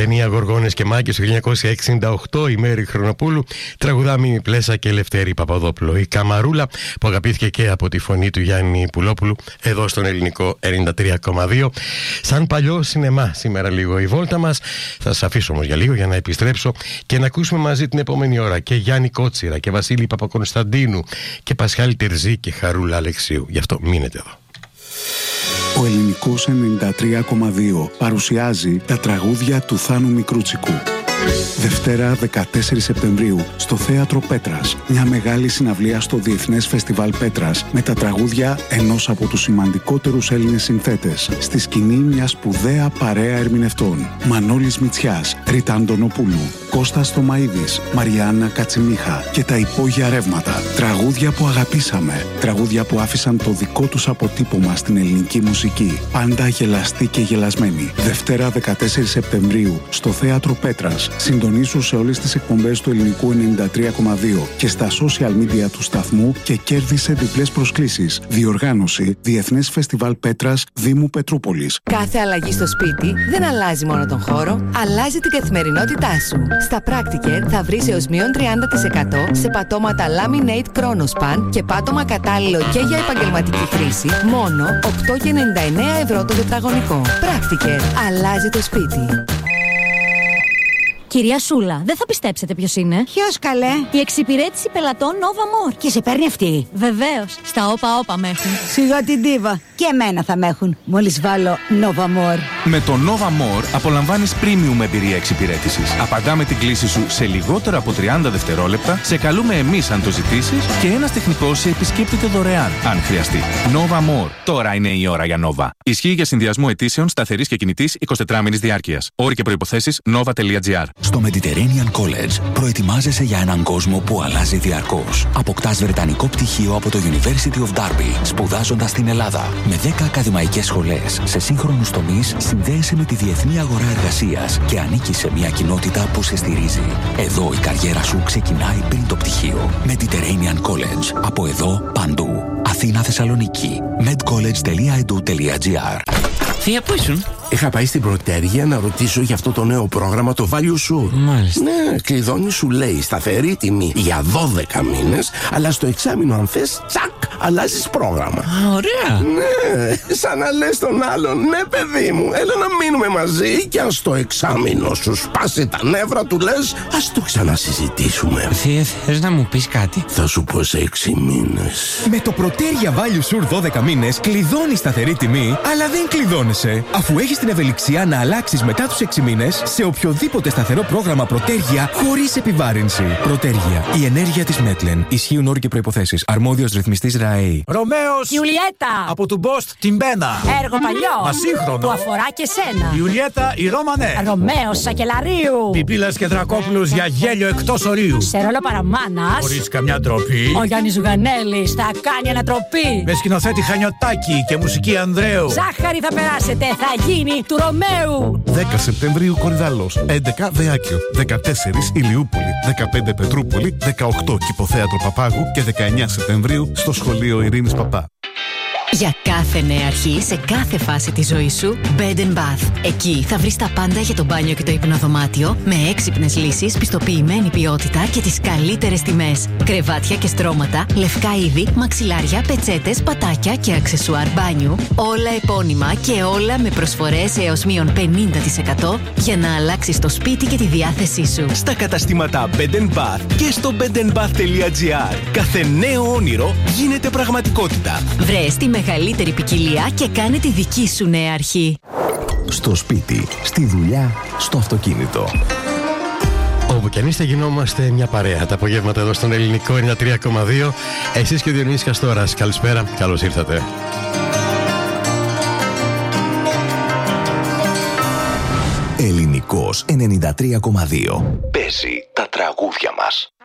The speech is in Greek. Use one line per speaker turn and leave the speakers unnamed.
ταινία Γοργόνες και Μάγκες του 1968, η Μέρη Χρονοπούλου τραγουδά Μίμη Πλέσα και Ελευθέρη Παπαδόπουλο. Η Καμαρούλα που αγαπήθηκε και από τη φωνή του Γιάννη Πουλόπουλου εδώ στον ελληνικό 93,2. Σαν παλιό σινεμά σήμερα λίγο η βόλτα μας. Θα σας αφήσω όμως για λίγο για να επιστρέψω και να ακούσουμε μαζί την επόμενη ώρα και Γιάννη Κότσιρα και Βασίλη Παπακωνσταντίνου και Πασχάλη Τερζή και Χαρούλα Αλεξίου. Γι' αυτό μείνετε εδώ.
Ο ελληνικός 93,2 παρουσιάζει τα τραγούδια του Θάνου Μικρούτσικου. Δευτέρα 14 Σεπτεμβρίου στο Θέατρο Πέτρας. Μια μεγάλη συναυλία στο Διεθνές Φεστιβάλ Πέτρας με τα τραγούδια ενός από τους σημαντικότερους Έλληνες συνθέτες. Στη σκηνή μια σπουδαία παρέα ερμηνευτών. Μανώλης Μητσιάς, Ρίτα Αντωνοπούλου, Κώστας Θωμαίδης, Μαριάννα Κατσιμίχα και τα υπόγεια ρεύματα. Τραγούδια που αγαπήσαμε. Τραγούδια που άφησαν το δικό τους αποτύπωμα στην ελληνική μουσική. Πάντα γελαστοί και γελασμένοι. Δευτέρα 14 Σεπτεμβρίου στο Θέατρο Πέτρας. Συντονίσου σε όλες τις εκπομπές του ελληνικού 93,2 και στα social media του σταθμού και κέρδισε διπλές προσκλήσεις. Διοργάνωση Διεθνές Φεστιβάλ Πέτρας, Δήμου Πετρούπολης.
Κάθε αλλαγή στο σπίτι δεν αλλάζει μόνο τον χώρο, αλλάζει την καθημερινότητά σου. Στα Practicare θα βρεις έως μείον 30% σε πατώματα Laminate Chronospan και πάτωμα κατάλληλο και για επαγγελματική χρήση, μόνο 8,99 ευρώ το τετραγωνικό. Practicare. Αλλάζει το σπίτι.
Κυρία Σούλα, δεν θα πιστέψετε ποιος είναι.
Ποιος καλέ?
Η εξυπηρέτηση πελατών Nova More.
Και σε παίρνει αυτή?
Βεβαίως. Στα όπα με έχουν.
Σιγά την ντίβα. Και εμένα θα με έχουν. Μόλις βάλω Nova More.
Με το Nova More απολαμβάνεις premium εμπειρία εξυπηρέτησης. Απαντάμε την κλήση σου σε λιγότερα από 30 δευτερόλεπτα. Σε καλούμε εμείς αν το ζητήσεις και ένας τεχνικός σε επισκέπτεται δωρεάν αν χρειαστεί. Nova More. Τώρα είναι η ώρα για Nova. Ισχύει για συνδυασμό αιτήσεων σταθερής και κινητής 24 μήνης διάρκειας. Όροι και προϋποθέσεις nova.gr.
Στο Mediterranean College προετοιμάζεσαι για έναν κόσμο που αλλάζει διαρκώς. Αποκτάς βρετανικό πτυχίο από το University of Derby, σπουδάζοντας στην Ελλάδα. Με 10 ακαδημαϊκές σχολές σε σύγχρονους τομείς, συνδέεσαι με τη διεθνή αγορά εργασίας και ανήκεις σε μια κοινότητα που σε στηρίζει. Εδώ η καριέρα σου ξεκινάει πριν το πτυχίο. Mediterranean College. Από εδώ παντού. Αθήνα, Θεσσαλονίκη. medcollege.edu.gr.
Θεία, πού ήσουν?
Είχα πάει στην Πρωτέργεια να ρωτήσω για αυτό το νέο πρόγραμμα, το Value Sure.
Μάλιστα.
Ναι, κλειδώνει, σου λέει σταθερή τιμή για 12 μήνες, αλλά στο εξάμηνο αν θες, τσακ, αλλάζεις πρόγραμμα.
Α, ωραία.
Ναι, σαν να λες τον άλλον, ναι παιδί μου, έλα να μείνουμε μαζί και αν στο εξάμηνο σου σπάσει τα νεύρα του λες, ας το ξανασυζητήσουμε.
Θεία, θες να μου πεις κάτι?
Θα σου πω σε 6 μήνες.
Με το Πρωτέργεια Value Sure 12 μήνες κλειδώνεις σταθερή τιμή, αλλά δεν κλειδώνεσαι, αφού έχεις την ευελιξία να αλλάξεις μετά τους 6 μήνες σε οποιοδήποτε σταθερό πρόγραμμα Πρωτέργεια χωρίς επιβάρυνση. Πρωτέργεια. Η ενέργεια της Μέτλεν. Ισχύουν όροι και προϋποθέσεις. Αρμόδιος ρυθμιστής ΡΑΕΗ.
Ρωμαίος
Ιουλιέτα.
Από του Μπόστ την Μπένα.
Έργο παλιό.
Ασύγχρονο.
Που αφορά και σένα.
Ιουλιέτα η Ρώμανε.
Ρωμαίος Σακελαρίου.
Πιπίλας και Δρακόπουλος για γέλιο εκτός ορίου.
Σε ρόλο παραμάνας.
Χωρίς καμιά ντροπή.
Ο Γιάννης Ζουγανέλης θα κάνει ανατροπή.
Με σκηνοθέτη Χανιωτάκη και μουσική Ανδρέου.
Ζάχαρη θα περάσετε. Θα γίνει του Ρωμαίου.
10 Σεπτεμβρίου Κορυδαλός, 11 Βεάκιο, 14 Ηλιούπολη, 15 Πετρούπολη, 18 Κηποθέατρο Παπάγου και 19 Σεπτεμβρίου στο Σχολείο Ειρήνης Παπά.
Για κάθε νέα αρχή, σε κάθε φάση της ζωής σου, Bed & Bath. Εκεί θα βρεις τα πάντα για το μπάνιο και το υπνοδωμάτιο, με έξυπνες λύσεις, πιστοποιημένη ποιότητα και τις καλύτερες τιμές. Κρεβάτια και στρώματα, λευκά είδη, μαξιλάρια, πετσέτες, πατάκια και αξεσουάρ μπάνιου. Όλα επώνυμα και όλα με προσφορές έως μείον 50% για να αλλάξεις το σπίτι και τη διάθεσή σου.
Στα καταστήματα Bed & Bath και στο bedandbath.gr. Κάθε νέο όνειρο γίνεται πραγματικότητα.
Βρες τη μεγαλύτερη ποικιλία και κάνε τη δική σου νέα αρχή.
Στο σπίτι, στη δουλειά, στο αυτοκίνητο.
Όπου κι αν είστε γινόμαστε μια παρέα. Τα απογεύματα εδώ στον ελληνικό 93,2. Εσείς και ο Διονύσης Καστόρας. Καλησπέρα, καλώς ήρθατε.
Ελληνικός 93,2. Παίζει τα τραγούδια μας.